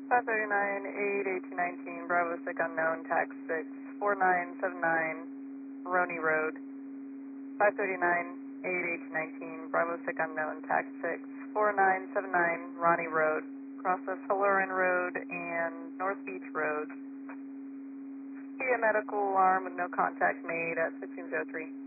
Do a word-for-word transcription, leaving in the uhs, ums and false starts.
five thirty-nine, eight, eighteen nineteen, Bravo six unknown, tax six, four nine seven nine, Roney Road. five thirty-nine, eight, eighteen nineteen, Bravo six unknown, tax six, four nine seven nine, Roney Road. Crosses Halloran Road and North Beach Road. See a medical alarm with no contact made at sixteen oh three.